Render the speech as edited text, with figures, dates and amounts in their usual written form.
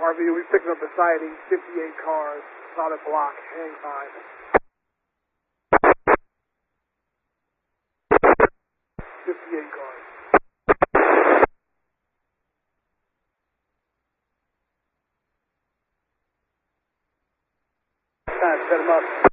RV, we picked up the sighting, 58 cars, solid block, hang 5. 58 cars. Set them up.